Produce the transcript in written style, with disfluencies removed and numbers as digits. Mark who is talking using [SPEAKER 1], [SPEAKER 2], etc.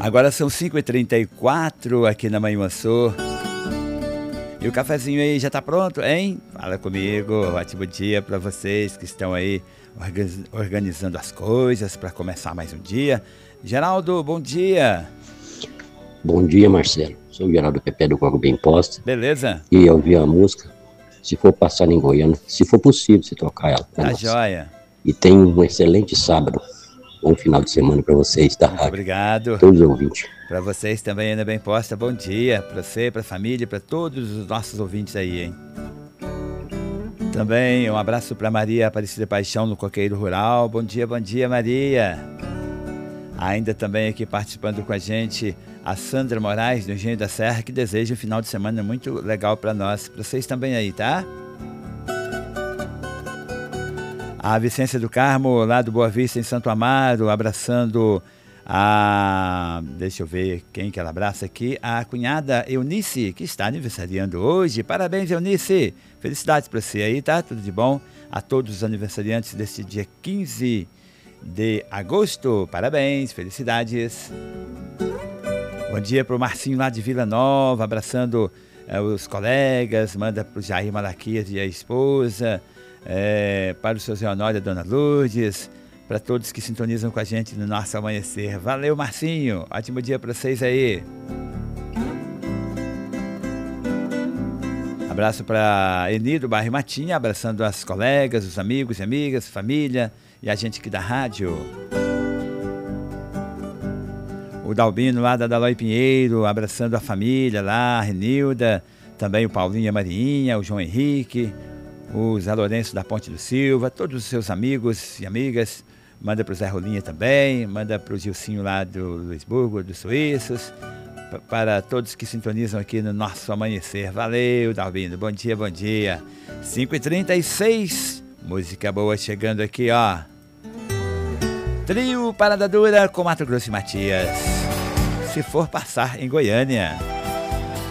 [SPEAKER 1] Agora são 5h34 aqui na Manhuaçu. E o cafezinho aí já tá pronto, hein? Fala comigo. Ótimo dia para vocês que estão aí organizando as coisas para começar mais um dia. Geraldo, bom dia.
[SPEAKER 2] Bom dia, Marcelo. Sou o Geraldo Pepe do Coco Bem Posta.
[SPEAKER 1] Beleza?
[SPEAKER 2] E eu ouvi a música, se for passar em Goiânia, se for possível você tocar ela.
[SPEAKER 1] Tá joia.
[SPEAKER 2] E tenha um excelente sábado. Bom final de semana para vocês, tá?
[SPEAKER 1] Muito obrigado.
[SPEAKER 2] Todos os ouvintes.
[SPEAKER 1] Para vocês também, Ana Bem Posta, bom dia. Para você, para a família, para todos os nossos ouvintes aí, hein? Também um abraço para Maria Aparecida Paixão no Coqueiro Rural. Bom dia, Maria. Ainda também aqui participando com a gente a Sandra Moraes, do Engenho da Serra, que deseja um final de semana muito legal para nós. Para vocês também aí, tá? A Vicência do Carmo, lá do Boa Vista, em Santo Amaro, abraçando a... Deixa eu ver quem que ela abraça aqui. A cunhada Eunice, que está aniversariando hoje. Parabéns, Eunice. Felicidades para você aí, tá? Tudo de bom. A todos os aniversariantes deste dia 15 de agosto. Parabéns, felicidades. Bom dia para o Marcinho lá de Vila Nova, abraçando os colegas. Manda para o Jair Malaquias e a esposa. Para o seu Zé Honório e a Dona Lourdes, para todos que sintonizam com a gente no nosso amanhecer. Valeu, Marcinho, ótimo dia para vocês aí. Abraço para Eni do bairro Matinha, abraçando as colegas, os amigos e amigas, família e a gente aqui da rádio. O Dalbino lá da Dalói Pinheiro, abraçando a família lá, a Renilda, também o Paulinho e a Marinha, o João Henrique, o Zé Lourenço da Ponte do Silva, todos os seus amigos e amigas. Manda para o Zé Rolinha também, manda para o Gilcinho lá do Luisburgo, dos Suíços, para todos que sintonizam aqui no nosso amanhecer. Valeu, Dalvino, bom dia, 5h36, música boa chegando aqui, ó. Trio Parada Dura com Mato Grosso e Matias, se for passar em Goiânia.